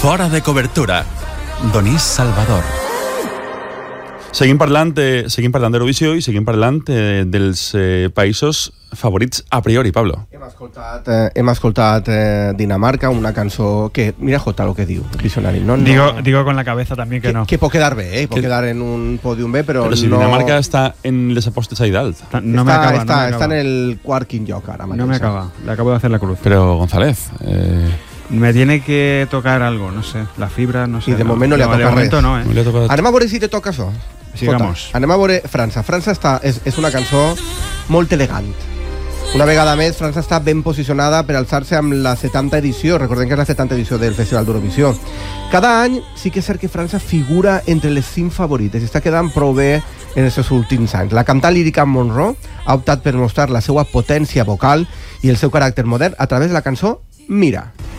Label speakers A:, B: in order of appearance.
A: Fora de cobertura. Donís Salvador.
B: Seguim parlant d'Eurovisió i seguim parlant dels països favorits a priori, Pablo.
C: Hem escoltat Dinamarca, una cançó que, mira Jota lo que diu, visionari. No,
D: digo con la cabeza también que no.
C: Que pot quedar bé, pot quedar en un podium bé, però
B: si
C: no...
B: Dinamarca està en les apostes ahí dalt.
D: No me acaba.
C: Està en el quart quin lloc ara mateix.
D: No me acaba, le acabo de hacer la cruz.
B: Pero González...
D: Me tiene que tocar algo, no sé, la fibra, no sé.
C: I de moment no li ha tocat res.
D: No,
B: No li ha tocat...
C: Anem a veure si te toca això.
D: Sigamos.
C: Anem a veure França. França és una cançó molt elegant. Una vegada més, França està ben posicionada per alçar-se amb la 70 edició. Recordem que és la 70 edició del Festival d'Eurovisió. Cada any sí que és cert que França figura entre les 5 favorites i està quedant prou bé en els seus últims anys. La cantant lírica Monroe ha optat per mostrar la seva potència vocal i el seu caràcter modern a través de la cançó Mira.